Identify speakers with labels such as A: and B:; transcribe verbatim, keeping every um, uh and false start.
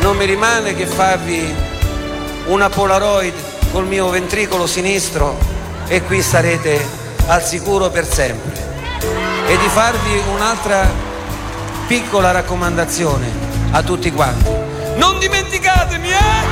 A: non mi rimane che farvi una Polaroid col mio ventricolo sinistro e qui sarete al sicuro per sempre. E di farvi un'altra piccola raccomandazione a tutti quanti: non dimenticatemi, eh!